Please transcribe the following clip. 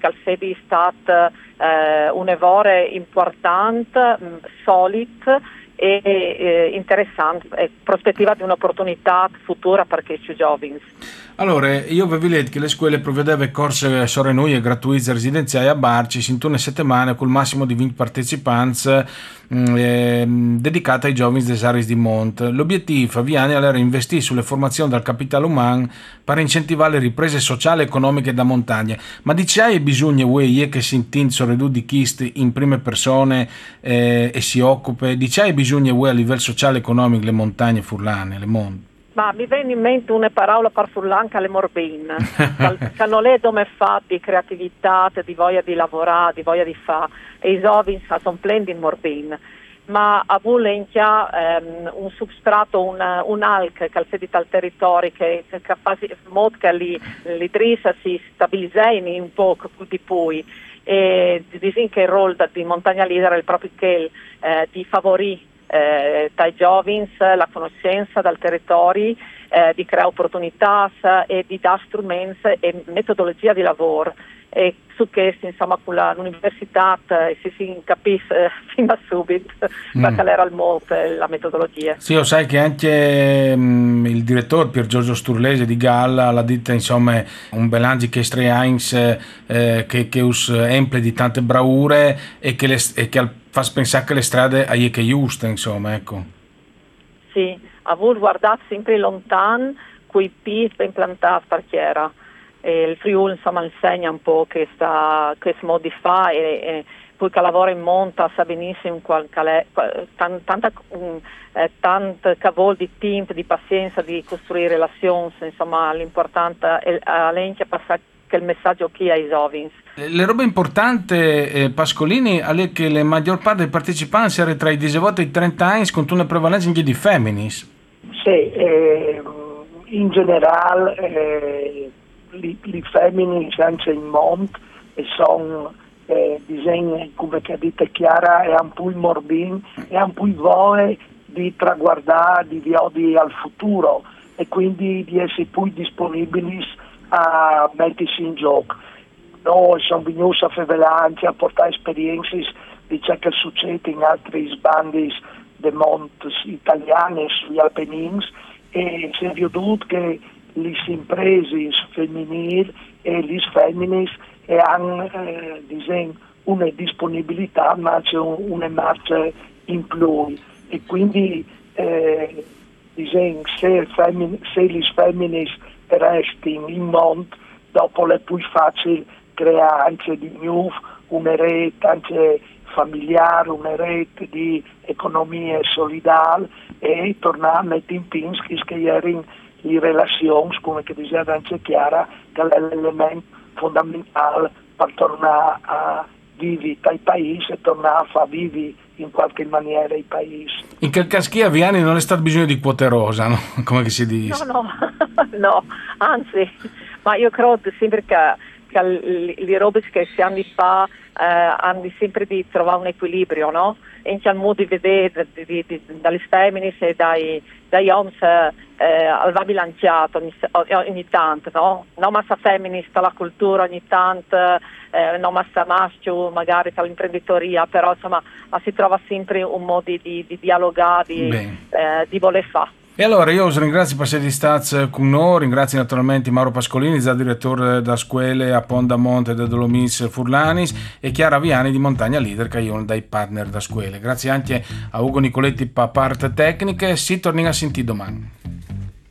che è stato un evore importante, solid e interessante, prospettiva di un'opportunità futura per questi giovani. Allora, io avevo letto che le scuole prevedevano corse sorenui gratuite residenziali a Barci in una settimana con il massimo di 20 partecipanti dedicate ai giovani des Aris di Mont. L'obiettivo avviene era investire sulle formazioni del capitale umano per incentivare le riprese sociali e economiche da montagna. Ma dice hai bisogno che si intinzono di chist in prime persone e si occupa? Dice hai bisogno a livello sociale e economico le montagne furlane, le monti? Ma mi viene in mente una parola per Furlanca alle Morbin, che non è dove fa di creatività, di voglia di lavorare, di voglia di fare, e i giovani sono pieni di Morbin, ma a Vulentia un substrato, un alc che al al territorio che fa modo che l'idrissa si stabilizzi un po' di poi, e dicono che il ruolo di Montagna Leader è proprio che di favorire dai giovani la conoscenza del territorio, di creare opportunità e di dare strumenti e metodologia di lavoro, e su questo insomma con l'università si capisce fin da subito perché era il molto la metodologia. Sì, io sai che anche il direttore Pier Giorgio Sturlese di Galla l'ha detto, insomma, un Belangi che Heinz che us emple di tante bravure e che fa pensare che le strade a che giuste, insomma, ecco. Sì, a voi guardate sempre lontano, quei pis ben plantati perché era. Il Friuli insomma insegna un po' che modi fa e poi che lavora in monta sa benissimo tanto cavolo di tempo, di pazienza, di costruire relazioni, insomma l'importante è all'enchia passare che il messaggio chi ai giovani. Le robe importanti, Pascolini, è che la maggior parte dei partecipanti era tra i 18 e i 30 anni con una prevalenza anche di femminis. Sì, in generale le femmine anche in mondo e sono disegni come che ha detto Chiara è un po' morbin e un po' voglia di traguardare di viodi al futuro e quindi di essere più disponibili a mettersi in gioco. Noi siamo venuti a Fevelanti a portare esperienze di ciò che succede in altri sbandi dei monti italiani sugli Appennini e si è veduto che le imprese femminili e le femmine hanno una disponibilità ma anche una marcia in più e quindi se le femmine restano in mondo dopo è più facile creare anche di nuovo una rete anche familiare, una rete di economia solidale e tornare a mettere in pinski che erano le relazioni, come che diceva anche Chiara, che è l'elemento fondamentale per tornare a vivere dai paesi e tornare a far vivere in qualche maniera i paesi. In quel caso qui a Viani non è stato bisogno di quote rosa, no? Come che si dice? No, anzi, ma io credo sempre che le robe che si hanno fa hanno sempre di trovare un equilibrio, no? E in modo di vedere dalle femmine e dai uomini va bilanciato ogni tanto, no? Non ma sta femminista la cultura ogni tanto, non ma sta maschio magari sta l'imprenditoria, però insomma si trova sempre un modo di dialogare, di voler fare. E allora io vi ringrazio per essere stati con noi, ringrazio naturalmente Mauro Pascolini, direttore da scuole a Pondamonte e Dolomis Furlanis e Chiara Viani di Montagna Leader che è uno dei partner da scuole. Grazie anche a Ugo Nicoletti per parte tecniche, si torna a sentire domani.